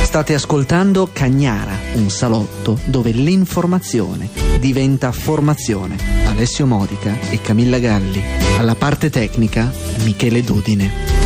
State ascoltando Cagnara, un salotto dove l'informazione diventa formazione. Alessio Modica e Camilla Galli. Alla parte tecnica Michele Dudine.